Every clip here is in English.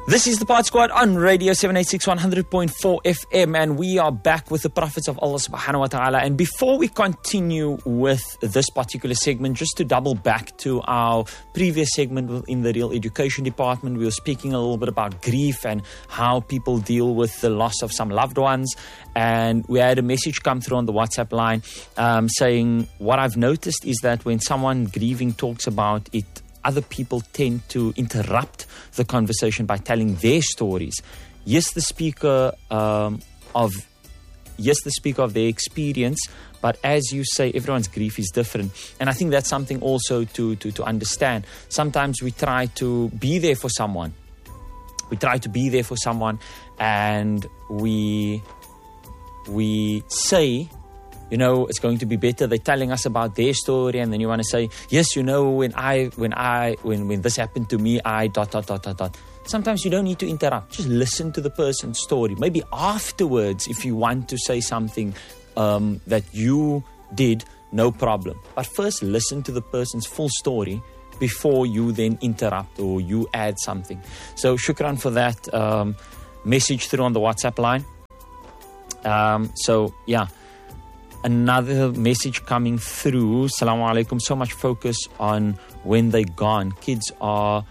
This is the Pod Squad on Radio 786 100.4 FM, and we are back with the prophets of Allah subhanahu wa ta'ala. And before we continue with this particular segment, just to double back to our previous segment in the Real Education Department, we were speaking a little bit about grief and how people deal with the loss of some loved ones. And we had a message come through on the WhatsApp line saying, what I've noticed is that when someone grieving talks about it, other people tend to interrupt the conversation by telling their stories. Yes, the speaker of their experience, but as you say, everyone's grief is different. And I think that's something also to understand. Sometimes we try to be there for someone. And we say, you know, it's going to be better. They're telling us about their story, and then you want to say, yes, you know, when this happened to me, I ... Sometimes you don't need to interrupt. Just listen to the person's story. Maybe afterwards, if you want to say something that you did, no problem. But first, listen to the person's full story before you then interrupt or you add something. So, shukran for that message through on the WhatsApp line. Another message coming through. Assalamu alaikum. So much focus on when they're gone. Kids are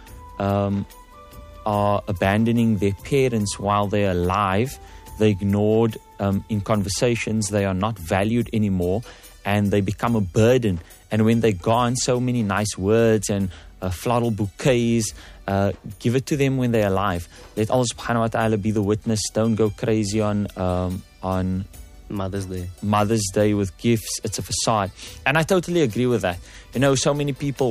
abandoning their parents while they're alive. They're ignored in conversations. They are not valued anymore, and they become a burden. And when they're gone, so many nice words and floral bouquets. Give it to them when they're alive. Let Allah subhanahu wa ta'ala be the witness. Don't go crazy on Mother's Day with gifts. It's a facade. And I totally agree with that. You know, so many people